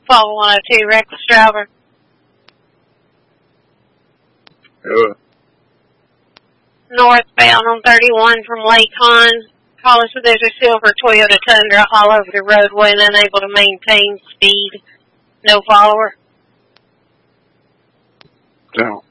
Paul 102, reckless driver. Northbound on 31 from Lake Hahn. Caller said there's a silver Toyota Tundra all over the roadway and unable to maintain speed. No follower. No.